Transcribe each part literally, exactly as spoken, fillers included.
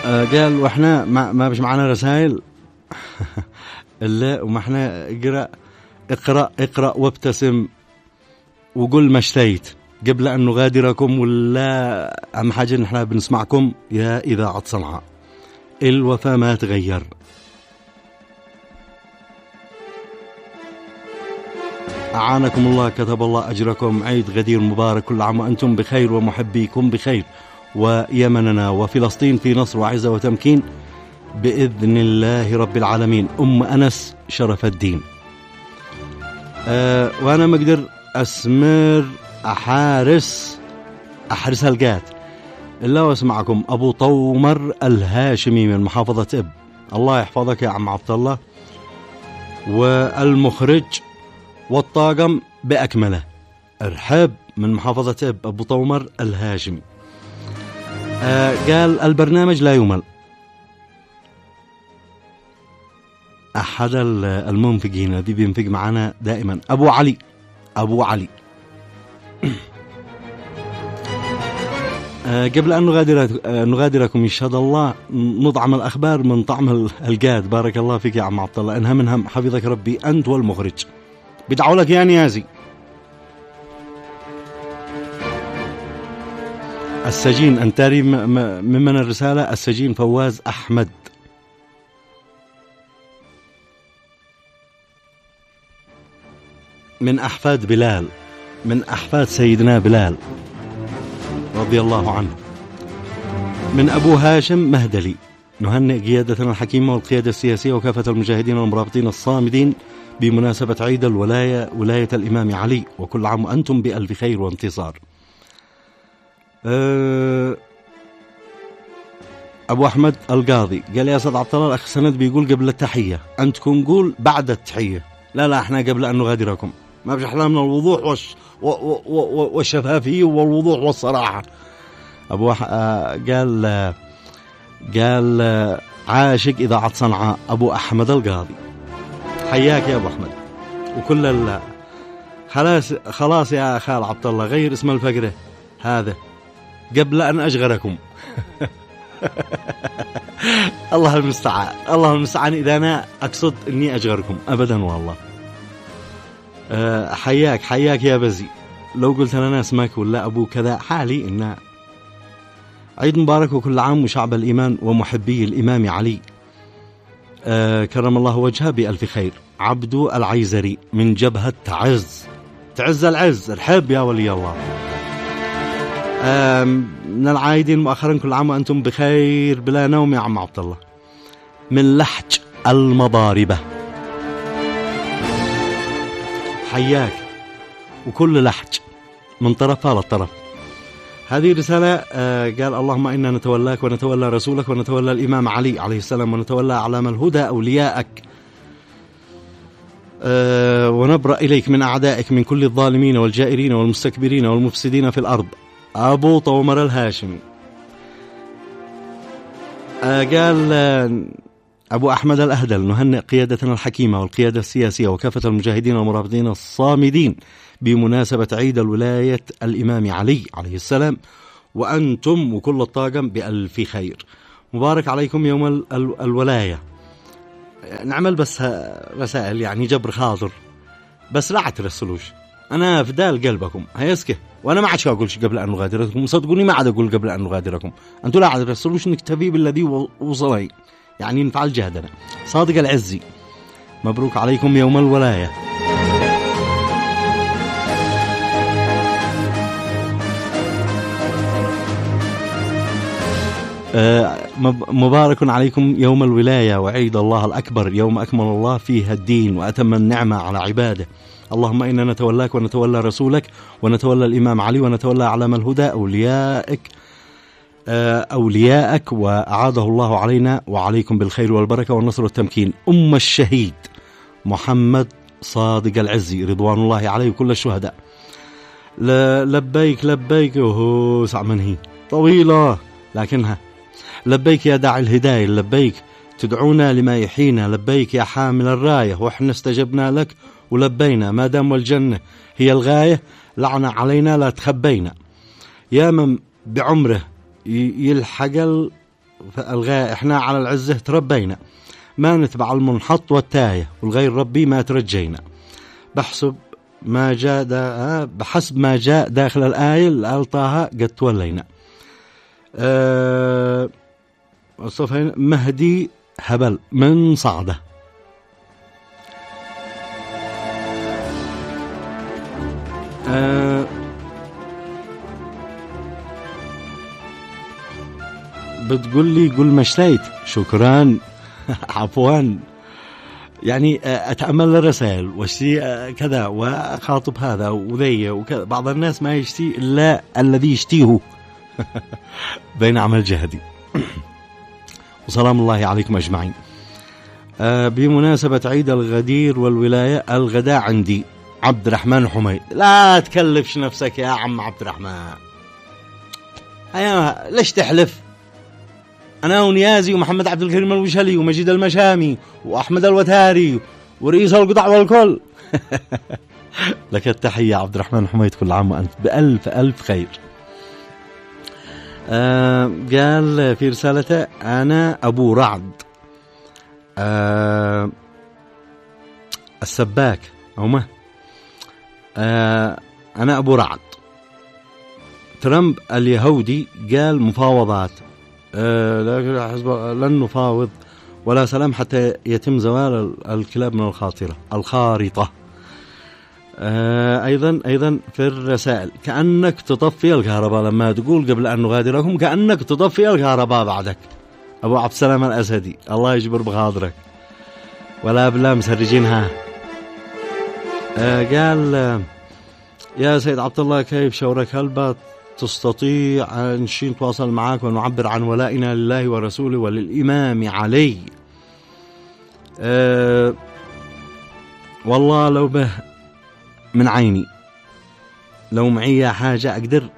آه قال واحنا ما, ما بش معنا رسائل إلا وما احنا اقرأ اقرأ اقرأ وابتسم وقل ما اشتيت قبل أن نغادركم، ولا أهم حاجة نحن بنسمعكم يا إذاعة صنعاء. الوفاء ما تغير. أعانكم الله، كتب الله أجركم. عيد غدير مبارك، كل عام وأنتم بخير ومحبيكم بخير، ويمننا وفلسطين في نصر وعزة وتمكين بإذن الله رب العالمين. أم أنس شرف الدين. أه وأنا مقدر أسمر أحارس أحرس هلقات إلا واسمعكم. أبو طومر الهاشمي من محافظة إب، الله يحفظك يا عم عبد الله، والمخرج والطاقم بأكمله. ارحب من محافظة إب أبو طومر الهاشمي. آه قال البرنامج لا يمل. أحد المنفقين الذي بينفق معنا دائما أبو علي أبو علي آه قبل أن نغادر آه نغادركم يشهد الله نطعم الأخبار من طعم الجاد. بارك الله فيك يا عم عبد الله، انها منهم حفظك ربي أنت والمخرج. بدعوا لك يا نيازي. السجين أنتاري ممن الرسالة. السجين فواز أحمد. من أحفاد بلال، من أحفاد سيدنا بلال رضي الله عنه. من أبو هاشم مهدلي. نهنئ قيادتنا الحكيمة والقيادة السياسية وكافة المجاهدين والمرابطين الصامدين بمناسبة عيد الولاية، ولاية الإمام علي، وكل عام وأنتم بألف خير وانتصار. أه أبو أحمد القاضي قال يا سيد عبد الله الأخ سند بيقول قبل التحية، أنتكم قول بعد التحية. لا لا احنا قبل أن نغادركم، ما بش أحلامنا الوضوح والش والشفافية والوضوح والصراحة. أبو أح... آه قال آه قال آه عاشق إذاعة صنعاء أبو أحمد القاضي. حياك يا أبو أحمد. وكل ال... خلاص خلاص يا خال عبد الله غير اسم الفقرة هذا قبل أن أشغلكم. الله المستعان، الله المستعان إذا أنا أقصد أني أشغلكم أبدا والله. أه حياك حياك يا بزي. لو قلت لنا اسمك ولا أبو كذا حالي إن عيد مبارك وكل عام وشعب الإيمان ومحبي الإمام علي أه كرم الله وجهه بألف خير. عبدو العيزري من جبهة تعز. تعز العز. ارحب يا ولي الله. من العايدين مؤخرا كل عام وأنتم بخير بلا نوم يا عم عبد الله. من لحج المضاربة. حياك. وكل لحج من طرف على الطرف. هذه رسالة قال اللهم إنا نتولاك ونتولى رسولك ونتولى الإمام علي عليه السلام ونتولى أعلام الهدى أولياءك ونبرأ إليك من أعدائك من كل الظالمين والجائرين والمستكبرين والمفسدين في الأرض. أبو طومر الهاشمي. قال أبو أحمد الأهدل نهنئ قيادتنا الحكيمة والقيادة السياسية وكافة المجاهدين والمرابطين الصامدين بمناسبة عيد الولاية الإمام علي عليه السلام، وأنتم وكل الطاقم بألف خير. مبارك عليكم يوم ال ال الولاية. نعمل بس رسائل يعني جبر خاطر، بس لا ترسلوش. أنا فدال قلبكم هيسكه، وأنا ما عادش أقولش قبل أن نغادركم، صدقوني ما عاد أقول قبل أن نغادركم. أنتوا لا عاد ترسلوش، نكتفي بالذي وصلي، يعني نفعل جهدنا. صادق العزي مبروك عليكم يوم الولاية. مبارك عليكم يوم الولاية وعيد الله الأكبر، يوم أكمل الله فيها الدين وأتم النعمة على عباده. اللهم إنا نتولاك ونتولى رسولك ونتولى الإمام علي ونتولى أعلام الهدى أوليائك أوليائك وأعاده الله علينا وعليكم بالخير والبركة والنصر والتمكين. أم الشهيد محمد صادق العزي رضوان الله عليه وكل الشهداء. لبيك لبيك وهو سعمنهي طويلة لكنها لبيك يا داعي الهداية، لبيك تدعونا لما يحيينا، لبيك يا حامل الراية وإحنا استجبنا لك ولبينا، ما دام والجنة هي الغاية لعنا علينا لا تخبينا. يا من بعمره يلحق الغاية إحنا على العزة تربينا، ما نتبع المنحط والتاية، والغير ربي ما ترجينا. بحسب ما جاء دا بحسب ما جاء داخل الآية اللي طه قد تولينا. أه مهدي هبل من صعده. أه بتقول لي قول ما اشتيت. شكرا. عفوا، يعني أتأمل الرسائل واشتي كذا وخاطب هذا وذي وكذا. بعض الناس ما يشتي إلا الذي يشتيه. بين عمل جهدي. وسلام الله عليكم أجمعين. أه بمناسبة عيد الغدير والولاية، الغداء عندي عبد الرحمن حميد. لا تكلفش نفسك يا عم عبد الرحمن، أيوة ليش تحلف؟ أنا ونيازي ومحمد عبد الكريم الوشلي ومجيد المشامي وأحمد الوتاري ورئيس القطع والكل. لك التحية عبد الرحمن حميد، كل عام وأنت بألف ألف خير. آه قال في رسالته أنا أبو رعد آه السباك أو ما آه أنا أبو رعد. ترامب اليهودي قال مفاوضات، آه لن نفاوض ولا سلام حتى يتم زوال الكلاب من الخاطرة الخارطة. آه أيضا أيضا في الرسائل كأنك تطفي الكهرباء لما تقول قبل أن نغادركم، كأنك تطفي الكهرباء بعدك. أبو عبد السلام الأسدي الله يجبر بخاطرك، ولا بالله مسرجينها. آه قال آه يا سيد عبد الله كيف شورك، هل تستطيع أن شين نتواصل معك ونعبر عن ولائنا لله ورسوله وللإمام علي؟ أه والله لو به من عيني، لو معي حاجة أقدر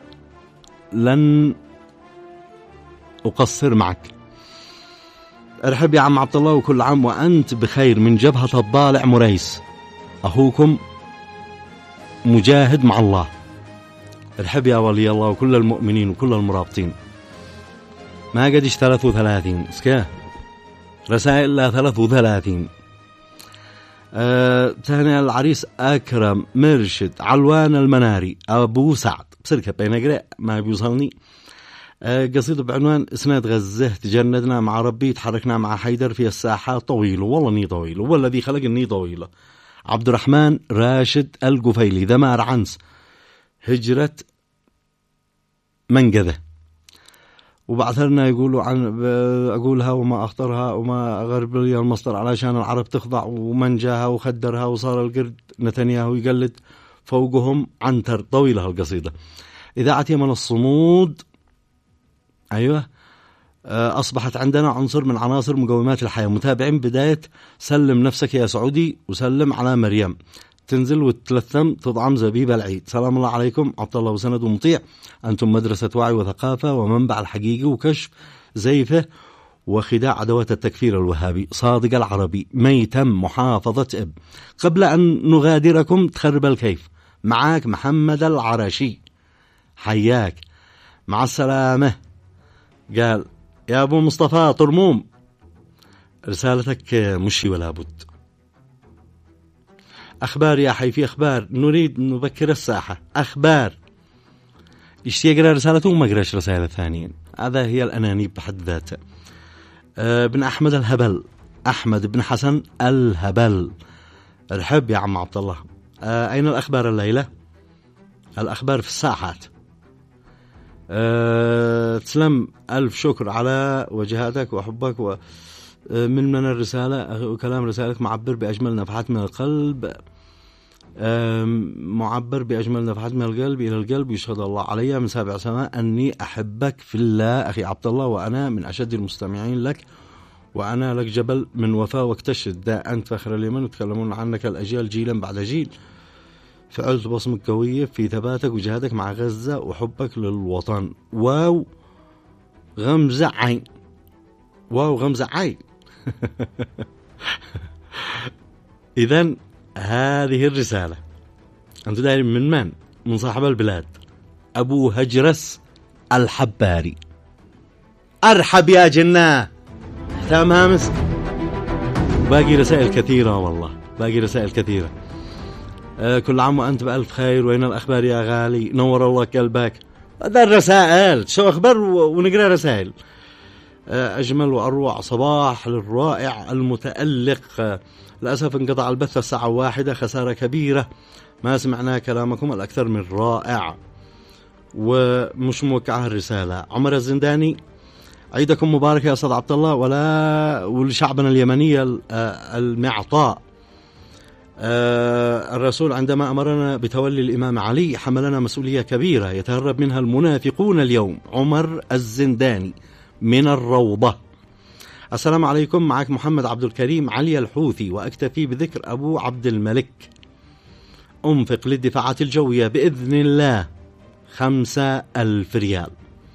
لن أقصر معك. ارحب يا عم عبد الله، وكل عام وأنت بخير من جبهة الضالع مريس، أخوكم مجاهد مع الله. ارحب يا ولي الله وكل المؤمنين وكل المرابطين. ما قدش ثلاث وثلاثين اسكاه رسائل لا ثلاث وثلاثين. أه تهنئ العريس أكرم مرشد علوان المناري أبو سعد بسركة بين أقرأ ما بيوصلني. أه قصيدة بعنوان إسناد غزة تجندنا مع ربي تحركنا مع حيدر في الساحات طويل والله ني طويل والذي خلق الني طويلة. عبد الرحمن راشد القفيلي ذمار عنس هجرة منقذة. وبعثرنا يقولوا عن أقولها وما أخطرها وما أغرب لي المصدر علشان العرب تخضع، ومن جاها وخدرها وصار القرد نتنياهو يقلد فوقهم عنتر. طويلة القصيدة. إذاعة يمن الصمود أيوة أصبحت عندنا عنصر من عناصر مقومات الحياة. متابعين بداية سلم نفسك يا سعودي وسلم على مريم، تنزل وتلثم تطعم زبيب العيد. سلام الله عليكم عبد الله وسند ومطيع، أنتم مدرسة وعي وثقافة ومنبع الحقيقي وكشف زيفه وخداع عدوات التكفير الوهابي. صادق العربي ميتم محافظة إب. قبل أن نغادركم تخرب الكيف، معاك محمد العرشي حياك مع السلامة. قال يا أبو مصطفى طرموم رسالتك مشي ولا بد. أخبار يا حي، في أخبار نريد نذكر الساحة. أخبار يشتي يقرأ رسالته وما يقرأش رسالة ثانية، هذا هي الأنانيب بحد ذاتها. أه بن أحمد الهبل، أحمد بن حسن الهبل، ارحب يا عم عبد الله. أه أين الأخبار الليلة؟ الأخبار في الساحات. أه تسلم ألف شكر على وجهاتك وحبك و من من الرسالة وكلام رسالك معبر بأجمل نفحات من القلب، معبر بأجمل نفحات من القلب إلى القلب. يشهد الله علي من سابع سماء أني أحبك في الله أخي عبد الله، وأنا من أشد المستمعين لك، وأنا لك جبل من وفاء واكتشد دا أنت فخر اليمن، وتكلمون عنك الأجيال جيلا بعد جيل. فعلت بصمك قوية في ثباتك وجهادك مع غزة وحبك للوطن. واو غمزة عين، واو غمزة عين. إذن هذه الرسالة أنتم دايرين من من؟ من صاحب البلاد أبو هجرس الحباري. أرحب يا جناه. تمام امس. باقي رسائل كثيرة والله، باقي رسائل كثيرة. آه كل عام وأنت بألف خير، وين الأخبار يا غالي، نور الله قلبك. هذا الرسائل شو أخبار ونقرأ رسائل. آه أجمل وأروع صباح للرائع المتألق. آه للأسف انقطع البث الساعة واحدة، خسارة كبيرة، ما سمعنا كلامكم الأكثر من رائع. ومش موقعها الرسالة. عمر الزنداني، عيدكم مبارك يا أستاذ عبد الله، ولا ولشعبنا اليمني المعطاء. الرسول عندما أمرنا بتولي الإمام علي حملنا مسؤولية كبيرة يتهرب منها المنافقون اليوم. عمر الزنداني من الروضة. السلام عليكم، معك محمد عبد الكريم علي الحوثي، وأكتفي بذكر أبو عبد الملك. أنفق للدفاعات الجوية بإذن الله خمسة ألف ريال.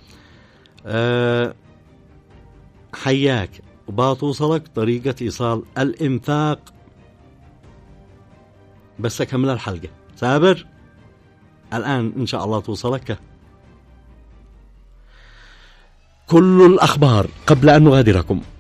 أه حياك، وباتوصلك طريقة إيصال الإنفاق، بس أكمل الحلقة. سابر الآن إن شاء الله توصلك كل الأخبار قبل أن نغادركم.